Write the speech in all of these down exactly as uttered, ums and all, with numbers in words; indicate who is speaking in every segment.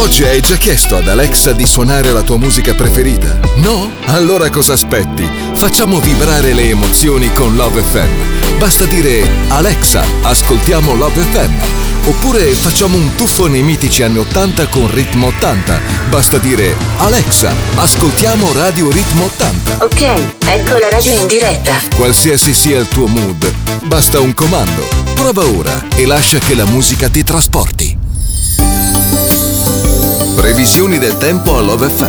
Speaker 1: Oggi hai già chiesto ad Alexa di suonare la tua musica preferita? No? Allora cosa aspetti? Facciamo vibrare le emozioni con Love F M. Basta dire Alexa, ascoltiamo Love F M. Oppure facciamo un tuffo nei mitici anni ottanta con Ritmo ottanta. Basta dire Alexa, ascoltiamo Radio Ritmo ottanta.
Speaker 2: Ok, ecco la radio in diretta.
Speaker 1: Qualsiasi sia il tuo mood, basta un comando. Prova ora e lascia che la musica ti trasporti. Previsioni del tempo a Love F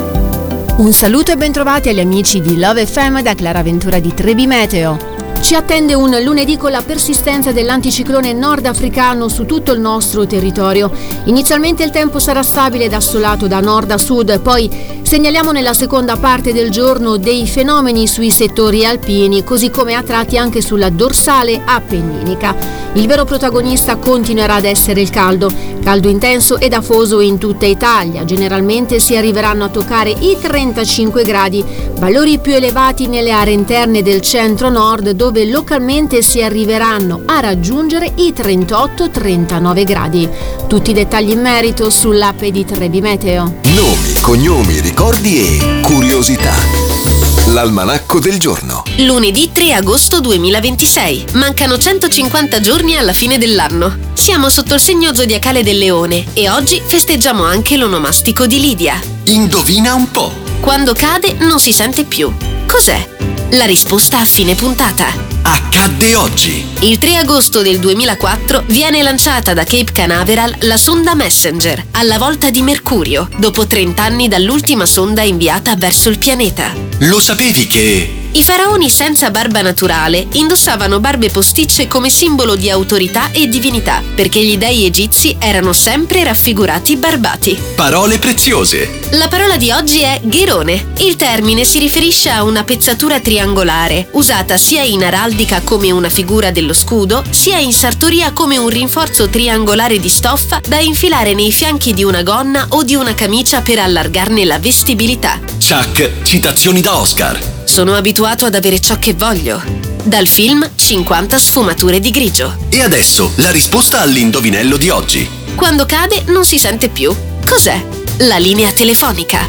Speaker 1: M.
Speaker 3: Un saluto e bentrovati agli amici di Love F M da Clara Ventura di Trebi Meteo. Ci attende un lunedì con la persistenza dell'anticiclone nordafricano su tutto il nostro territorio. Inizialmente il tempo sarà stabile ed assolato da nord a sud, poi segnaliamo nella seconda parte del giorno dei fenomeni sui settori alpini, così come a tratti anche sulla dorsale appenninica. Il vero protagonista continuerà ad essere il caldo, caldo intenso ed afoso in tutta Italia. Generalmente si arriveranno a toccare i trentacinque gradi, valori più elevati nelle aree interne del centro-nord, dove localmente si arriveranno a raggiungere i trentotto trentanove gradi. Tutti i dettagli in merito sull'app di Trebi Meteo.
Speaker 1: Nomi, cognomi, ricordi e curiosità. L'almanacco del giorno.
Speaker 4: Lunedì tre agosto duemilaventisei. Mancano centocinquanta giorni alla fine dell'anno. Siamo sotto il segno zodiacale del Leone e oggi festeggiamo anche l'onomastico di Lidia.
Speaker 1: Indovina un po'.
Speaker 4: Quando cade non si sente più. Cos'è? La risposta a fine puntata.
Speaker 1: Accadde oggi.
Speaker 4: Il tre agosto del duemilaquattro viene lanciata da Cape Canaveral la sonda Messenger, alla volta di Mercurio, dopo trenta anni dall'ultima sonda inviata verso il pianeta.
Speaker 1: Lo sapevi che...
Speaker 4: I faraoni senza barba naturale indossavano barbe posticce come simbolo di autorità e divinità, perché gli dei egizi erano sempre raffigurati barbati.
Speaker 1: Parole preziose.
Speaker 4: La parola di oggi è gherone. Il termine si riferisce a una pezzatura triangolare, usata sia in araldica come una figura dello scudo, sia in sartoria come un rinforzo triangolare di stoffa da infilare nei fianchi di una gonna o di una camicia per allargarne la vestibilità.
Speaker 1: Chuck, citazioni da Oscar.
Speaker 4: Sono abituato ad avere ciò che voglio. Dal film cinquanta sfumature di grigio.
Speaker 1: E adesso la risposta all'indovinello di oggi.
Speaker 4: Quando cade non si sente più. Cos'è? La linea telefonica.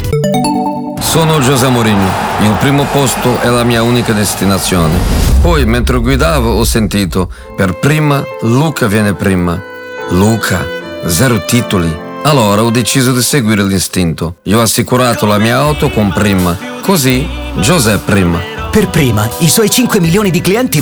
Speaker 5: Sono José Mourinho. Il primo posto è la mia unica destinazione. Poi, mentre guidavo, ho sentito: per prima, Luca viene prima. Luca, zero titoli. Allora ho deciso di seguire l'istinto. Io ho assicurato la mia auto con Prima. Così, José prima.
Speaker 6: Per Prima, i suoi cinque milioni di clienti